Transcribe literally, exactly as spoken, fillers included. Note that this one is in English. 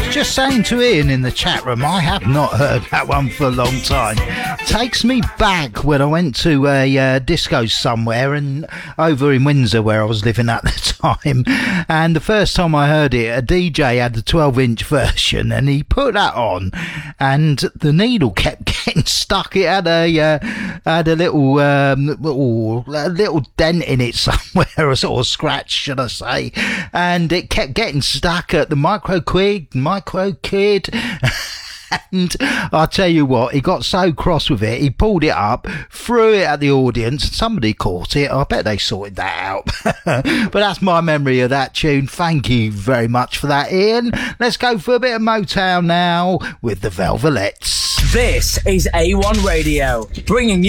Just saying to Ian in the chat room, I have not heard that one for a long time. Takes me back when I went to a uh, disco somewhere and over in Windsor where I was living at the time, and the first time I heard it, a D J had the twelve inch version and he put that on and the needle kept getting stuck. It had a uh, had a little um, little, a little dent in it somewhere, a sort of scratch should I say, and it kept getting stuck at the micro quid micro kid. And I'll tell you what, he got so cross with it, he pulled it up, threw it at the audience, somebody caught it. I bet they sorted that out. But that's my memory of that tune. Thank you very much for that, Ian. Let's go for a bit of Motown now with the Velvelettes. This is A one Radio, bringing you